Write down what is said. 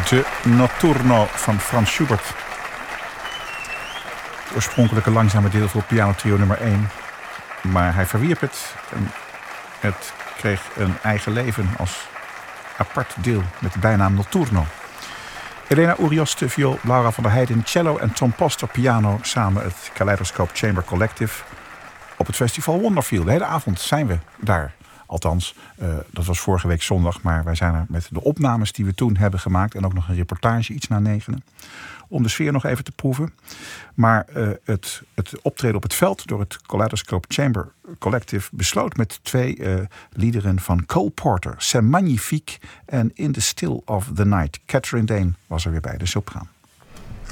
De Notturno van Franz Schubert. Het oorspronkelijke langzame deel voor piano trio nummer 1. Maar hij verwierp het en het kreeg een eigen leven als apart deel met de bijnaam Notturno. Elena Urioste viool, Laura van der Heijden cello en Tom Poster piano, samen het Kaleidoscope Chamber Collective op het festival Wonderfield. De hele avond zijn we daar. Althans, dat was vorige week zondag, maar wij zijn er met de opnames die we toen hebben gemaakt en ook nog een reportage iets na 9. Om de sfeer nog even te proeven. Maar het optreden op het veld door het Kaleidoscope Chamber Collective besloot met 2 liederen van Cole Porter, C'est Magnifique en In the Still of the Night. Catherine Dane was er weer bij, de sopraan.